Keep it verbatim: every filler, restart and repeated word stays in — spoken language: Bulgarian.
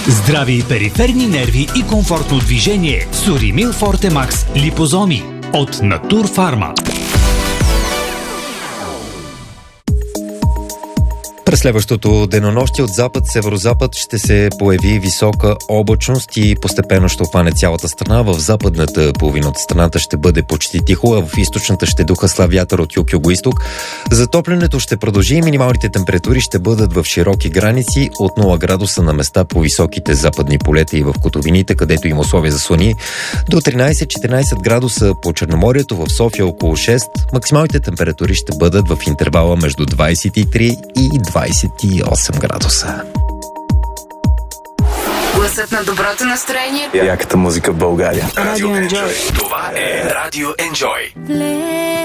Здрави периферни нерви и комфортно движение с Уримил Форте Макс липозоми от Натурфарма. През следващото денонощие от запад-северозапад ще се появи висока облачност и постепенно ще обхване цялата страна. В западната половина от страната ще бъде почти тихо, а в източната ще духа слаб вятър от юг-югоизток. Затоплянето ще продължи и минималните температури ще бъдат в широки граници от нула градуса на места по високите западни полета и в котловините, където има условия за слани, до тринайсет-четиринайсет градуса по Черноморието, в София около шест. Максималните температури ще бъдат в интервала между двайсет и три и двайсет и осем градуса. Гласът на доброто настроение. Яката музика в България. Радио Enjoy. Това е Радио Enjoy.